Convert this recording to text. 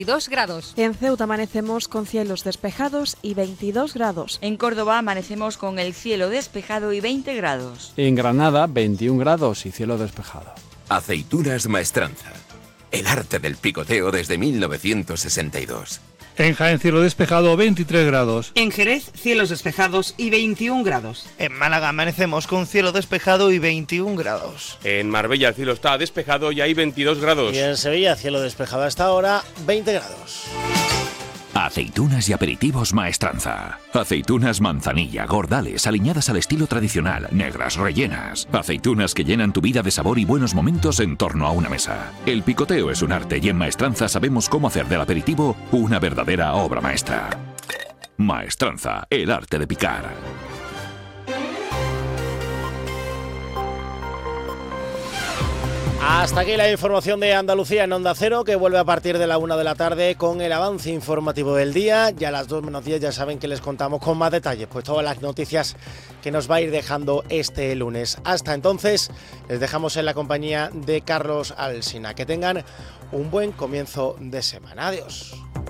22 grados. En Ceuta amanecemos con cielos despejados y 22 grados. En Córdoba amanecemos con el cielo despejado y 20 grados. En Granada, 21 grados y cielo despejado. Aceitunas Maestranza. El arte del picoteo desde 1962. En Jaén, cielo despejado, 23 grados. En Jerez, cielos despejados y 21 grados. En Málaga amanecemos con cielo despejado y 21 grados. En Marbella el cielo está despejado y hay 22 grados. Y en Sevilla, cielo despejado hasta ahora, 20 grados. Aceitunas y aperitivos Maestranza. Aceitunas manzanilla, gordales, aliñadas al estilo tradicional, negras, rellenas. Aceitunas que llenan tu vida de sabor y buenos momentos en torno a una mesa. El picoteo es un arte y en Maestranza sabemos cómo hacer del aperitivo una verdadera obra maestra. Maestranza, el arte de picar. Hasta aquí la información de Andalucía en Onda Cero, que vuelve a partir de la 1 de la tarde con el avance informativo del día. Ya a las 2 menos 10 ya saben que les contamos con más detalles, pues todas las noticias que nos va a ir dejando este lunes. Hasta entonces, les dejamos en la compañía de Carlos Alsina. Que tengan un buen comienzo de semana. Adiós.